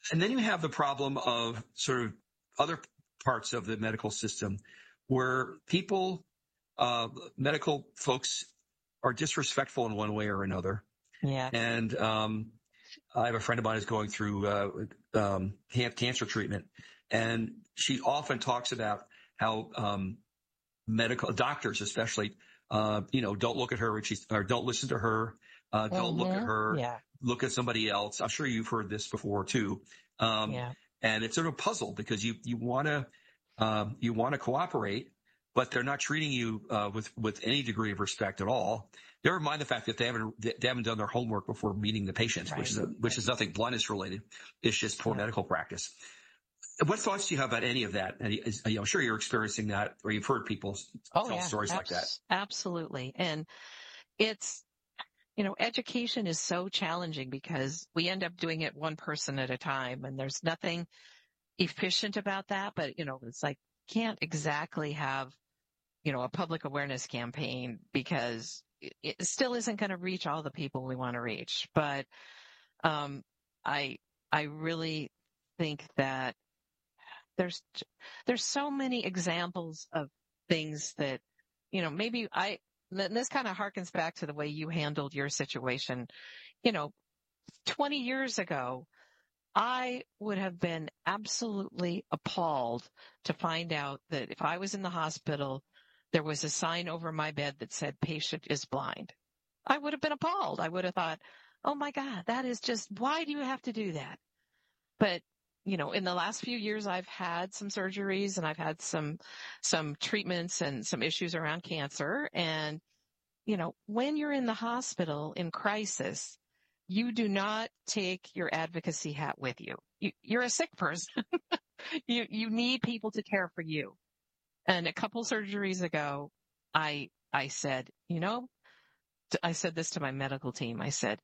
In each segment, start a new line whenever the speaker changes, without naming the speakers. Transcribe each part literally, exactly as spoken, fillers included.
and then you have the problem of sort of other parts of the medical system where people, uh, medical folks are disrespectful in one way or another.
Yeah.
And, um, I have a friend of mine who's going through, uh, um, cancer treatment, and she often talks about how, um, medical doctors, especially, uh, you know, don't look at her when she's, or don't listen to her. Uh, don't
mm-hmm.
look at her.
Yeah.
Look at somebody else. I'm sure you've heard this before too. Um,
yeah.
and it's sort of a puzzle because you, you want to, um, you want to cooperate, but they're not treating you, uh, with, with any degree of respect at all. Never mind the fact that they haven't, they haven't done their homework before meeting the patient,
Right.
which is, a, which is nothing blindness related. It's just poor
yeah.
medical practice. What thoughts do you have about any of that? And I'm sure you're experiencing that, or you've heard people
oh,
tell
yeah.
stories
Abs-
like that.
Absolutely. And it's, you know, education is so challenging because we end up doing it one person at a time, and there's nothing efficient about that. But, you know, it's like, can't exactly have, you know, a public awareness campaign because it, it still isn't going to reach all the people we want to reach. But um, I, I really think that there's, there's so many examples of things that, you know, maybe I, this kind of harkens back to the way you handled your situation. You know, twenty years ago, I would have been absolutely appalled to find out that if I was in the hospital, there was a sign over my bed that said patient is blind. I would have been appalled. I would have thought, oh my God, that is just, why do you have to do that? But, you know, in the last few years, I've had some surgeries and I've had some, some treatments and some issues around cancer. And, you know, when you're in the hospital in crisis, you do not take your advocacy hat with you. you you're a sick person. you, you need people to care for you. And a couple surgeries ago, I, I said, you know, I said this to my medical team. I said,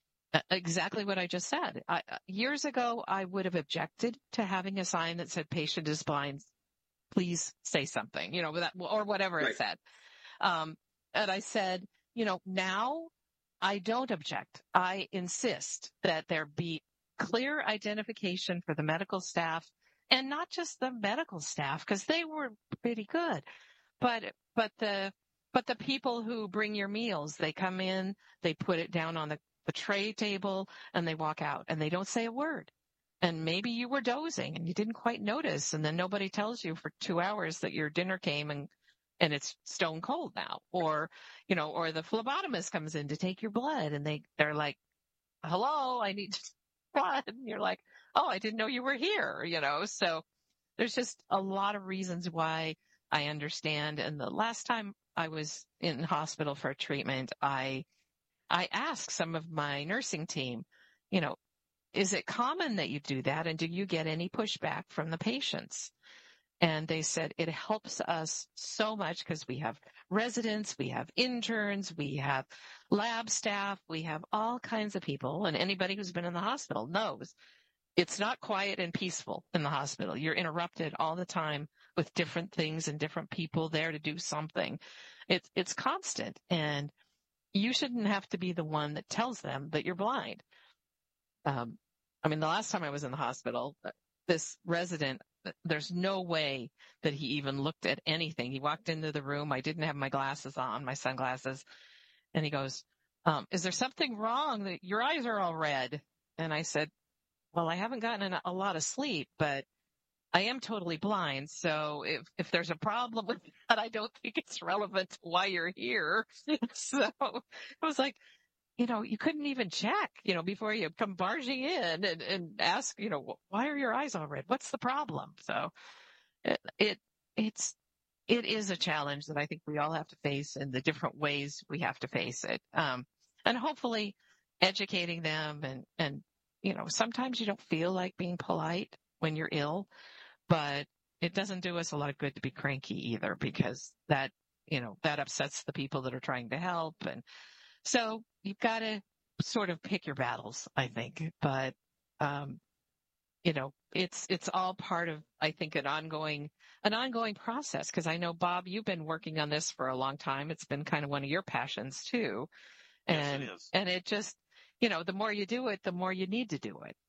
exactly what I just said. I, years ago, I would have objected to having a sign that said patient is blind. Please say something, you know, that, or whatever
Right.
it said. Um, and I said, you know, now I don't object. I insist that there be clear identification for the medical staff, and not just the medical staff, because they were pretty good, but, but the, but the people who bring your meals, they come in, they put it down on the, the tray table, and they walk out, and they don't say a word. And maybe you were dozing and you didn't quite notice, and then nobody tells you for two hours that your dinner came and and it's stone cold now. Or, you know, or the phlebotomist comes in to take your blood, and they, they're like, hello, I need blood. And you're like, oh, I didn't know you were here, you know. So there's just a lot of reasons why I understand. And the last time I was in hospital for treatment, I, I asked some of my nursing team, you know, is it common that you do that? And do you get any pushback from the patients? And they said it helps us so much because we have residents, we have interns, we have lab staff, we have all kinds of people. And anybody who's been in the hospital knows it's not quiet and peaceful in the hospital. You're interrupted all the time with different things and different people there to do something. It's, it's constant. And you shouldn't have to be the one that tells them that you're blind. Um, I mean, the last time I was in the hospital, this resident, there's no way that he even looked at anything. He walked into the room. I didn't have my glasses on, my sunglasses. And he goes, um, is there something wrong that your eyes are all red? And I said, well, I haven't gotten a lot of sleep, but I am totally blind. So if, if there's a problem with that, I don't think it's relevant to why you're here. So it was like, you know, you couldn't even check, you know, before you come barging in and, and ask, you know, why are your eyes all red? What's the problem? So it, it, it's, it is a challenge that I think we all have to face in the different ways we have to face it. Um, and hopefully educating them and, and, you know, sometimes you don't feel like being polite when you're ill, but it doesn't do us a lot of good to be cranky either, because that, you know, that upsets the people that are trying to help. And so you've got to sort of pick your battles, I think. But, um, you know, it's, it's all part of, I think, an ongoing, an ongoing process. Cause I know, Bob, you've been working on this for a long time. It's been kind of one of your passions too. And,
yes, it is.
and it just, you know, the more you do it, the more you need to do it.